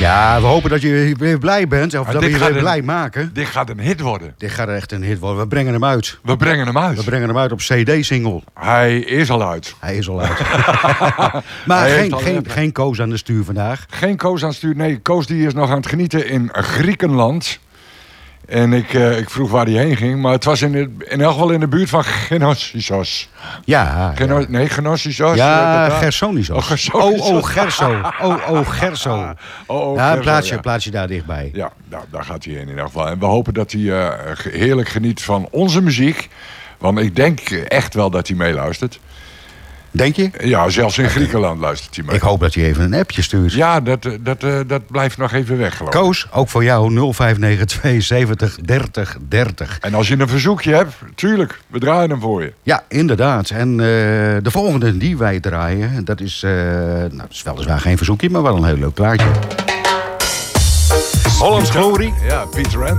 Ja, we hopen dat je weer blij bent. Of dat we je weer blij maken. Dit gaat een hit worden. Dit gaat echt een hit worden. We brengen hem uit. We brengen hem uit op CD-single. Hij is al uit. Maar geen Koos aan de stuur vandaag. Geen Koos aan het stuur. Nee, Koos die is nog aan het genieten in Griekenland. En ik vroeg waar hij heen ging. Maar het was in elk geval in de buurt van Genossos. Ja. Genossos. Ja, Gersonisos. Gerso. Gerso. Plaats je daar dichtbij. Ja, daar gaat hij heen in elk geval. En we hopen dat hij heerlijk geniet van onze muziek. Want ik denk echt wel dat hij meeluistert. Denk je? Ja, zelfs in Griekenland luistert hij mee. Ik hoop dat hij even een appje stuurt. Ja, dat blijft nog even weg, geloof ik. Koos, ook voor jou 0592 70 30 30. En als je een verzoekje hebt, tuurlijk, we draaien hem voor je. Ja, inderdaad. En de volgende die wij draaien, dat is weliswaar geen verzoekje, maar wel een heel leuk plaatje. Hollands Glory. Ja, Peter Rand.